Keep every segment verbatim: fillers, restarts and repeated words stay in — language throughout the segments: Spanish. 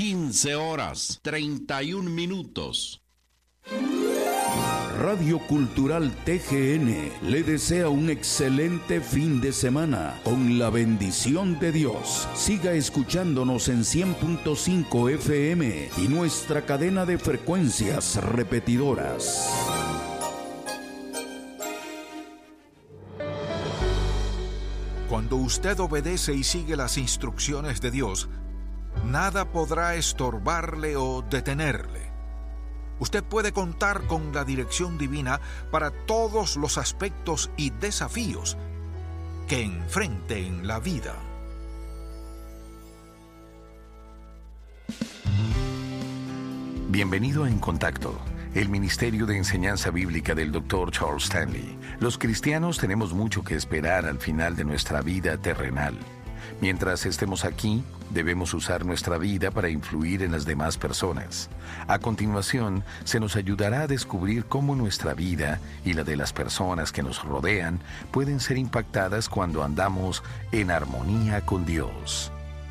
quince horas, treinta y un minutos. Radio Cultural T G N le desea un excelente fin de semana con la bendición de Dios. Siga escuchándonos en cien punto cinco F M y nuestra cadena de frecuencias repetidoras. Cuando usted obedece y sigue las instrucciones de Dios, nada podrá estorbarle o detenerle. Usted puede contar con la dirección divina para todos los aspectos y desafíos que enfrente en la vida. Bienvenido a En Contacto, el Ministerio de Enseñanza Bíblica del doctor Charles Stanley. Los cristianos tenemos mucho que esperar al final de nuestra vida terrenal. Mientras estemos aquí, debemos usar nuestra vida para influir en las demás personas. A continuación, se nos ayudará a descubrir cómo nuestra vida y la de las personas que nos rodean pueden ser impactadas cuando andamos en armonía con Dios.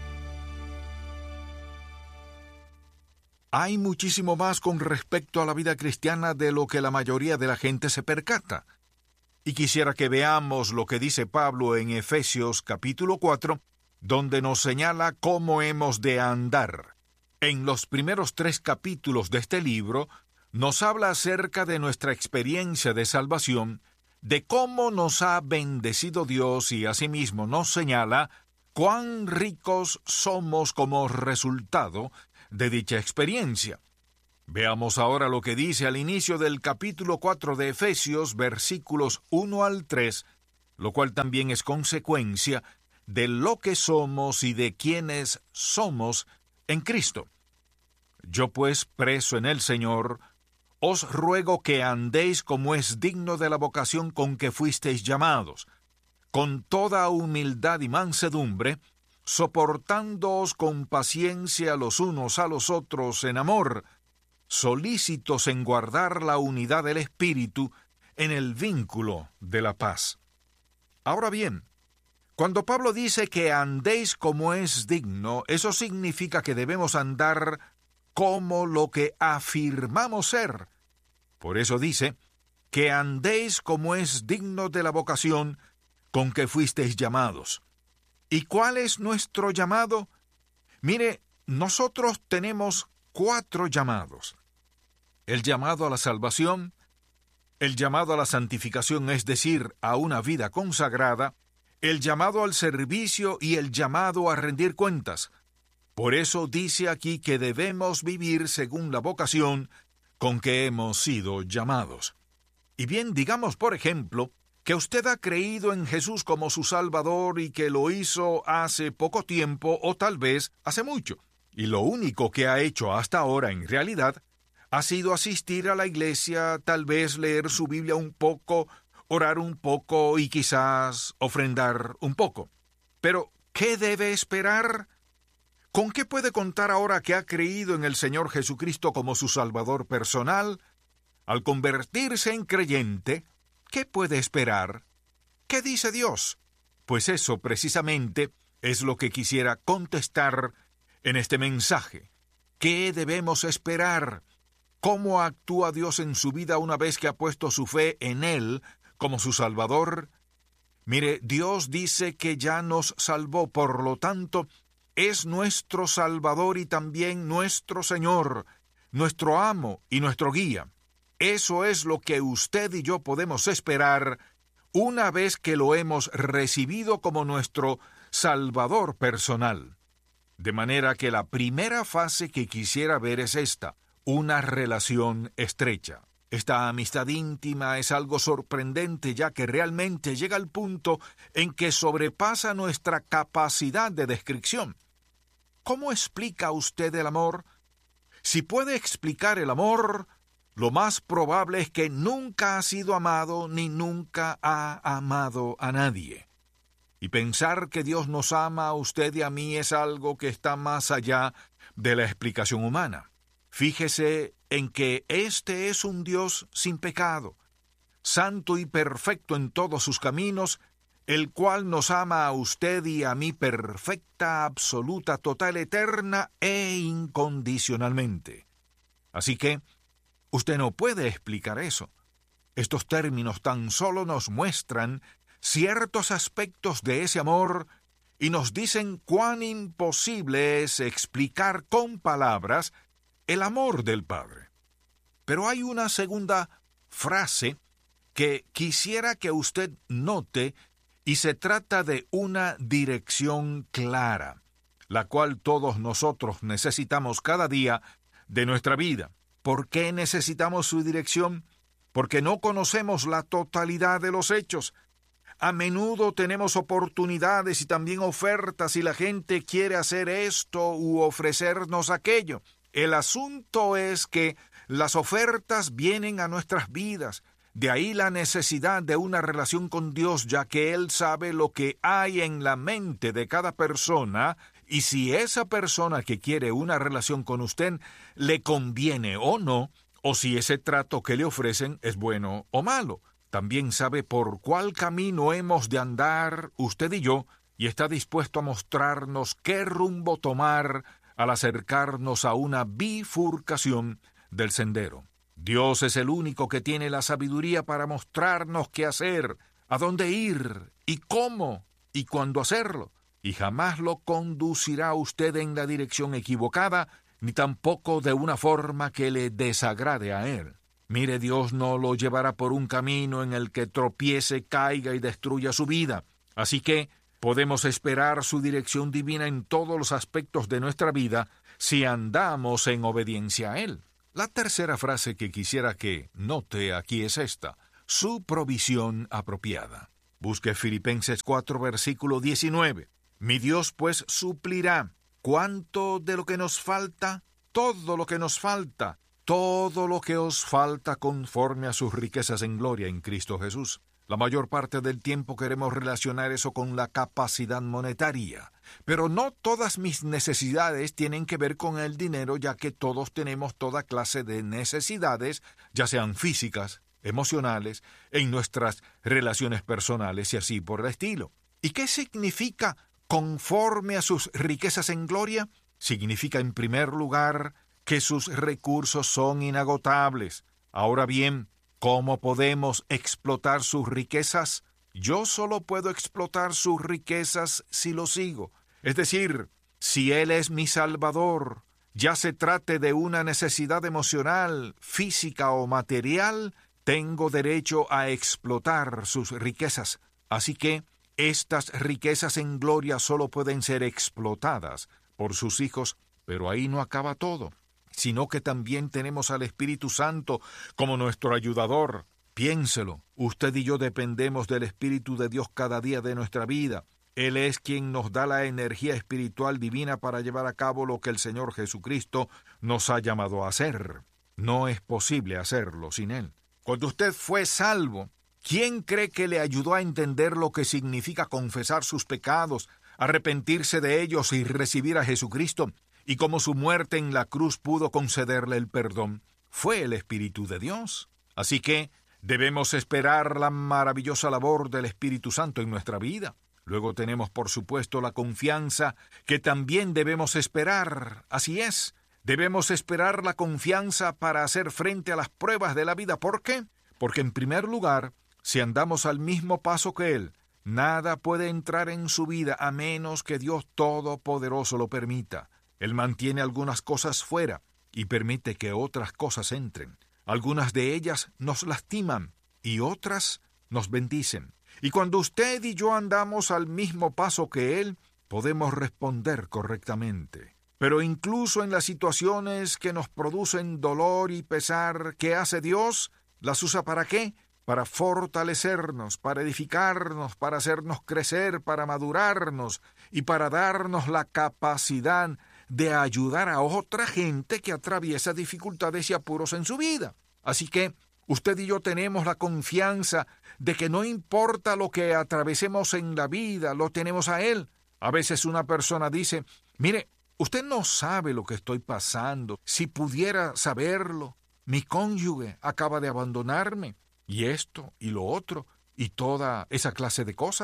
Hay muchísimo más con respecto a la vida cristiana de lo que la mayoría de la gente se percata. Y quisiera que veamos lo que dice Pablo en Efesios capítulo cuatro, donde nos señala cómo hemos de andar. En los primeros tres capítulos de este libro, nos habla acerca de nuestra experiencia de salvación, de cómo nos ha bendecido Dios y asimismo nos señala cuán ricos somos como resultado de dicha experiencia. Veamos ahora lo que dice al inicio del capítulo cuatro de Efesios, versículos uno al tres, lo cual también es consecuencia de lo que somos y de quienes somos en Cristo. Yo pues, preso en el Señor, os ruego que andéis como es digno de la vocación con que fuisteis llamados, con toda humildad y mansedumbre, soportándoos con paciencia los unos a los otros en amor, solícitos en guardar la unidad del Espíritu en el vínculo de la paz. Ahora bien, cuando Pablo dice que andéis como es digno, eso significa que debemos andar como lo que afirmamos ser. Por eso dice, que andéis como es digno de la vocación con que fuisteis llamados. ¿Y cuál es nuestro llamado? Mire, nosotros tenemos cuatro llamados. El llamado a la salvación, el llamado a la santificación, es decir, a una vida consagrada, el llamado al servicio y el llamado a rendir cuentas. Por eso dice aquí que debemos vivir según la vocación con que hemos sido llamados. Y bien, digamos, por ejemplo, que usted ha creído en Jesús como su Salvador y que lo hizo hace poco tiempo o tal vez hace mucho. Y lo único que ha hecho hasta ahora en realidad ha sido asistir a la iglesia, tal vez leer su Biblia un poco, orar un poco y quizás ofrendar un poco. Pero, ¿qué debe esperar? ¿Con qué puede contar ahora que ha creído en el Señor Jesucristo como su Salvador personal? Al convertirse en creyente, ¿qué puede esperar? ¿Qué dice Dios? Pues eso precisamente es lo que quisiera contestar en este mensaje. ¿Qué debemos esperar? ¿Cómo actúa Dios en su vida una vez que ha puesto su fe en Él como su Salvador? Mire, Dios dice que ya nos salvó, por lo tanto, es nuestro Salvador y también nuestro Señor, nuestro amo y nuestro guía. Eso es lo que usted y yo podemos esperar una vez que lo hemos recibido como nuestro Salvador personal. De manera que la primera fase que quisiera ver es esta, una relación estrecha. Esta amistad íntima es algo sorprendente, ya que realmente llega al punto en que sobrepasa nuestra capacidad de descripción. ¿Cómo explica usted el amor? Si puede explicar el amor, lo más probable es que nunca ha sido amado ni nunca ha amado a nadie. Y pensar que Dios nos ama a usted y a mí es algo que está más allá de la explicación humana. Fíjese en que este es un Dios sin pecado, santo y perfecto en todos sus caminos, el cual nos ama a usted y a mí perfecta, absoluta, total, eterna e incondicionalmente. Así que usted no puede explicar eso. Estos términos tan solo nos muestran ciertos aspectos de ese amor y nos dicen cuán imposible es explicar con palabras el amor del Padre. Pero hay una segunda frase que quisiera que usted note, y se trata de una dirección clara, la cual todos nosotros necesitamos cada día de nuestra vida. ¿Por qué necesitamos su dirección? Porque no conocemos la totalidad de los hechos. A menudo tenemos oportunidades y también ofertas y la gente quiere hacer esto u ofrecernos aquello. El asunto es que las ofertas vienen a nuestras vidas. De ahí la necesidad de una relación con Dios, ya que Él sabe lo que hay en la mente de cada persona, y si esa persona que quiere una relación con usted le conviene o no, o si ese trato que le ofrecen es bueno o malo. También sabe por cuál camino hemos de andar usted y yo, y está dispuesto a mostrarnos qué rumbo tomar al acercarnos a una bifurcación del sendero. Dios es el único que tiene la sabiduría para mostrarnos qué hacer, a dónde ir, y cómo, y cuándo hacerlo, y jamás lo conducirá usted en la dirección equivocada, ni tampoco de una forma que le desagrade a Él. Mire, Dios no lo llevará por un camino en el que tropiece, caiga y destruya su vida. Así que podemos esperar su dirección divina en todos los aspectos de nuestra vida si andamos en obediencia a Él. La tercera frase que quisiera que note aquí es esta: su provisión apropiada. Busque Filipenses cuatro, versículo diecinueve. Mi Dios pues suplirá. ¿Cuánto de lo que nos falta? Todo lo que nos falta. Todo lo que os falta conforme a sus riquezas en gloria en Cristo Jesús. La mayor parte del tiempo queremos relacionar eso con la capacidad monetaria. Pero no todas mis necesidades tienen que ver con el dinero, ya que todos tenemos toda clase de necesidades, ya sean físicas, emocionales, en nuestras relaciones personales y así por el estilo. ¿Y qué significa conforme a sus riquezas en gloria? Significa, en primer lugar, que sus recursos son inagotables. Ahora bien, ¿cómo podemos explotar sus riquezas? Yo solo puedo explotar sus riquezas si lo sigo. Es decir, si Él es mi Salvador, ya se trate de una necesidad emocional, física o material, tengo derecho a explotar sus riquezas. Así que estas riquezas en gloria solo pueden ser explotadas por sus hijos, pero ahí no acaba todo, sino que también tenemos al Espíritu Santo como nuestro ayudador. Piénselo, usted y yo dependemos del Espíritu de Dios cada día de nuestra vida. Él es quien nos da la energía espiritual divina para llevar a cabo lo que el Señor Jesucristo nos ha llamado a hacer. No es posible hacerlo sin Él. Cuando usted fue salvo, ¿quién cree que le ayudó a entender lo que significa confesar sus pecados, arrepentirse de ellos y recibir a Jesucristo, y cómo su muerte en la cruz pudo concederle el perdón? Fue el Espíritu de Dios. Así que debemos esperar la maravillosa labor del Espíritu Santo en nuestra vida. Luego tenemos, por supuesto, la confianza que también debemos esperar. Así es, debemos esperar la confianza para hacer frente a las pruebas de la vida. ¿Por qué? Porque, en primer lugar, si andamos al mismo paso que Él, nada puede entrar en su vida a menos que Dios Todopoderoso lo permita. Él mantiene algunas cosas fuera y permite que otras cosas entren. Algunas de ellas nos lastiman y otras nos bendicen. Y cuando usted y yo andamos al mismo paso que Él, podemos responder correctamente. Pero incluso en las situaciones que nos producen dolor y pesar, ¿qué hace Dios? ¿Las usa para qué? Para fortalecernos, para edificarnos, para hacernos crecer, para madurarnos y para darnos la capacidad de ayudar a otra gente que atraviesa dificultades y apuros en su vida. Así que usted y yo tenemos la confianza de que no importa lo que atravesemos en la vida, lo tenemos a Él. A veces una persona dice, mire, usted no sabe lo que estoy pasando. Si pudiera saberlo, mi cónyuge acaba de abandonarme, y esto y lo otro, y toda esa clase de cosas.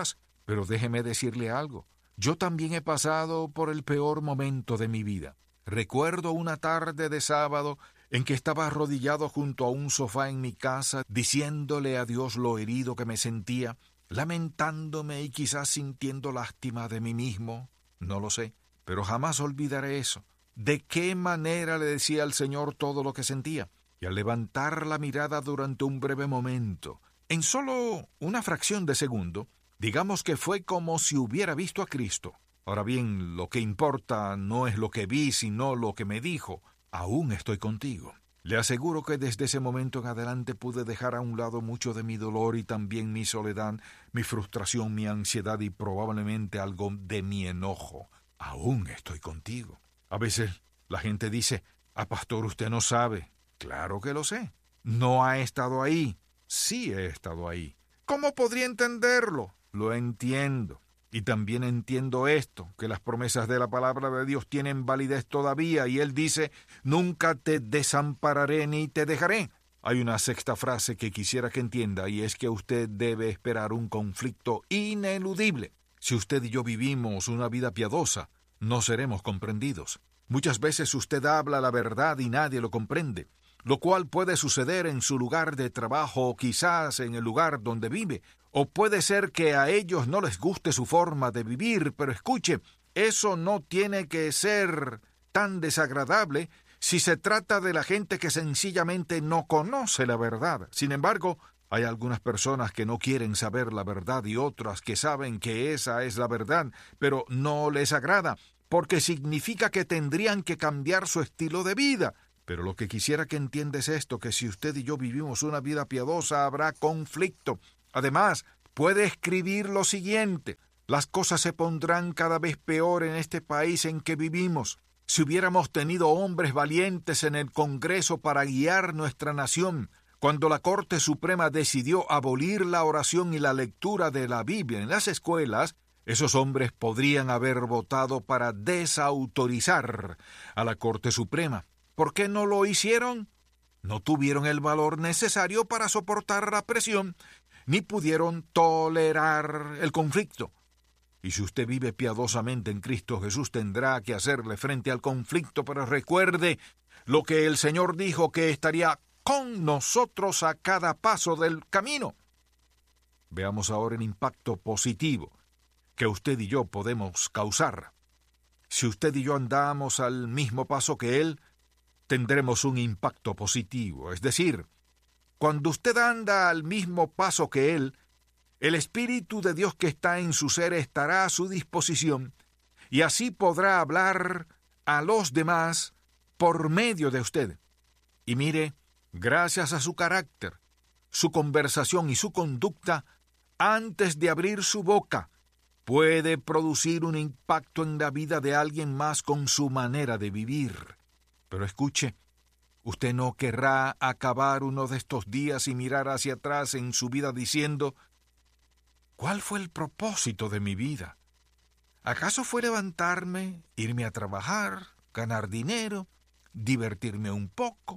Pero déjeme decirle algo. Yo también he pasado por el peor momento de mi vida. Recuerdo una tarde de sábado en que estaba arrodillado junto a un sofá en mi casa, diciéndole a Dios lo herido que me sentía, lamentándome y quizás sintiendo lástima de mí mismo. No lo sé, pero jamás olvidaré eso. ¿De qué manera le decía al Señor todo lo que sentía? Y al levantar la mirada durante un breve momento, en solo una fracción de segundo, digamos que fue como si hubiera visto a Cristo. Ahora bien, lo que importa no es lo que vi, sino lo que me dijo. Aún estoy contigo. Le aseguro que desde ese momento en adelante pude dejar a un lado mucho de mi dolor y también mi soledad, mi frustración, mi ansiedad y probablemente algo de mi enojo. Aún estoy contigo. A veces la gente dice, ah, pastor, usted no sabe. Claro que lo sé. ¿No ha estado ahí? Sí he estado ahí. ¿Cómo podría entenderlo? Lo entiendo. Y también entiendo esto, que las promesas de la palabra de Dios tienen validez todavía, y Él dice, nunca te desampararé ni te dejaré. Hay una sexta frase que quisiera que entienda, y es que usted debe esperar un conflicto ineludible. Si usted y yo vivimos una vida piadosa, no seremos comprendidos. Muchas veces usted habla la verdad y nadie lo comprende, lo cual puede suceder en su lugar de trabajo o quizás en el lugar donde vive. O puede ser que a ellos no les guste su forma de vivir, pero escuche, eso no tiene que ser tan desagradable si se trata de la gente que sencillamente no conoce la verdad. Sin embargo, hay algunas personas que no quieren saber la verdad y otras que saben que esa es la verdad, pero no les agrada, porque significa que tendrían que cambiar su estilo de vida. Pero lo que quisiera que entienda es esto, que si usted y yo vivimos una vida piadosa, habrá conflicto. Además, puede escribir lo siguiente: las cosas se pondrán cada vez peor en este país en que vivimos. Si hubiéramos tenido hombres valientes en el Congreso para guiar nuestra nación, cuando la Corte Suprema decidió abolir la oración y la lectura de la Biblia en las escuelas, esos hombres podrían haber votado para desautorizar a la Corte Suprema. ¿Por qué no lo hicieron? No tuvieron el valor necesario para soportar la presión, ni pudieron tolerar el conflicto. Y si usted vive piadosamente en Cristo Jesús, tendrá que hacerle frente al conflicto, pero recuerde lo que el Señor dijo, que estaría con nosotros a cada paso del camino. Veamos ahora el impacto positivo que usted y yo podemos causar. Si usted y yo andamos al mismo paso que Él, tendremos un impacto positivo. Es decir, cuando usted anda al mismo paso que Él, el Espíritu de Dios que está en su ser estará a su disposición, y así podrá hablar a los demás por medio de usted. Y mire, gracias a su carácter, su conversación y su conducta, antes de abrir su boca, puede producir un impacto en la vida de alguien más con su manera de vivir. Pero escuche, usted no querrá acabar uno de estos días y mirar hacia atrás en su vida diciendo, ¿cuál fue el propósito de mi vida? ¿Acaso fue levantarme, irme a trabajar, ganar dinero, divertirme un poco,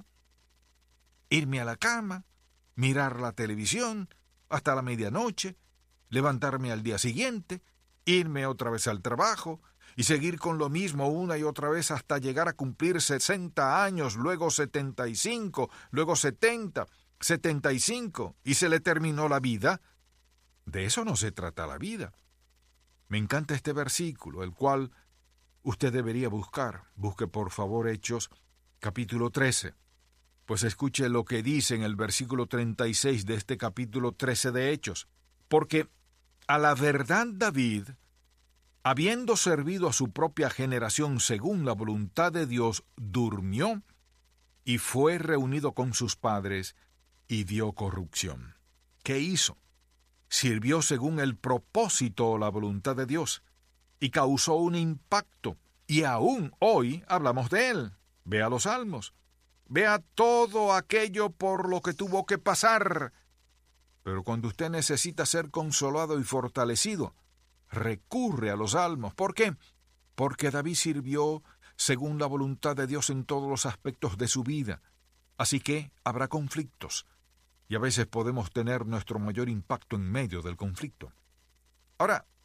irme a la cama, mirar la televisión hasta la medianoche, levantarme al día siguiente, irme otra vez al trabajo y seguir con lo mismo una y otra vez hasta llegar a cumplir sesenta años, luego setenta y cinco, luego setenta, setenta y cinco, y se le terminó la vida? De eso no se trata la vida. Me encanta este versículo, el cual usted debería buscar. Busque por favor Hechos, capítulo trece. Pues escuche lo que dice en el versículo treinta y seis de este capítulo trece de Hechos. Porque a la verdad David, habiendo servido a su propia generación según la voluntad de Dios, durmió y fue reunido con sus padres y vio corrupción. ¿Qué hizo? Sirvió según el propósito o la voluntad de Dios y causó un impacto. Y aún hoy hablamos de él. Vea los Salmos. Vea todo aquello por lo que tuvo que pasar. Pero cuando usted necesita ser consolado y fortalecido, recurre a los Salmos. ¿Por qué? Porque David sirvió según la voluntad de Dios en todos los aspectos de su vida. Así que habrá conflictos. Y a veces podemos tener nuestro mayor impacto en medio del conflicto. Ahora,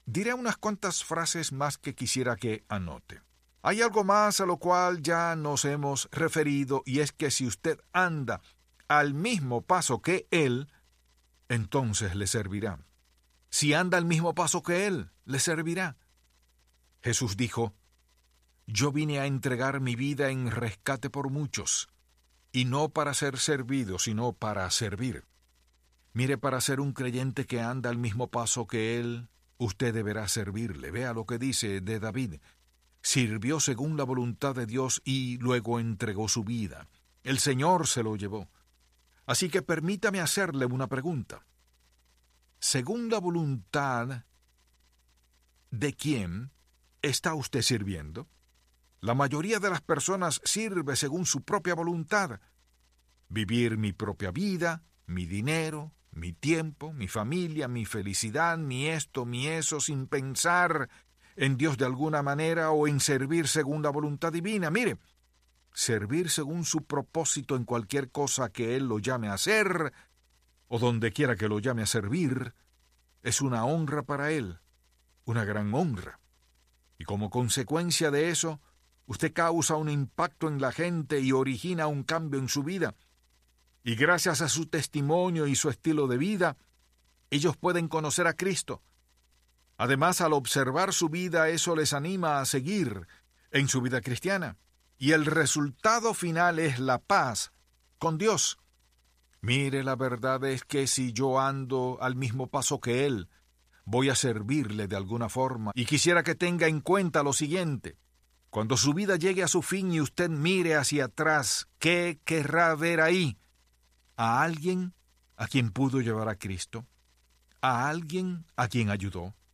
Diré unas cuantas frases más que quisiera que anote. Hay algo más a lo cual ya nos hemos referido, y es que si usted anda al mismo paso que Él, entonces le servirá. Si anda al mismo paso que Él, le servirá. Jesús dijo: Yo vine a entregar mi vida en rescate por muchos, y no para ser servido, sino para servir. Mire, para ser un creyente que anda al mismo paso que Él, usted deberá servirle. Vea lo que dice de David. Sirvió según la voluntad de Dios y luego entregó su vida. El Señor se lo llevó. Así que permítame hacerle una pregunta. Según la voluntad de quién está usted sirviendo? La mayoría de las personas sirve según su propia voluntad. Vivir mi propia vida, mi dinero, mi tiempo, mi familia, mi felicidad, mi esto, mi eso, sin pensar en Dios de alguna manera o en servir según la voluntad divina. Mire, servir según su propósito en cualquier cosa que Él lo llame a hacer, o donde quiera que lo llame a servir, es una honra para Él, una gran honra. Y como consecuencia de eso, usted causa un impacto en la gente y origina un cambio en su vida. Y gracias a su testimonio y su estilo de vida, ellos pueden conocer a Cristo. Además, al observar su vida, eso les anima a seguir en su vida cristiana. Y el resultado final es la paz con Dios. Mire, la verdad es que si yo ando al mismo paso que Él, voy a servirle de alguna forma. Y quisiera que tenga en cuenta lo siguiente. Cuando su vida llegue a su fin y usted mire hacia atrás, ¿qué querrá ver ahí? ¿A alguien a quien pudo llevar a Cristo? ¿A alguien a quien ayudó?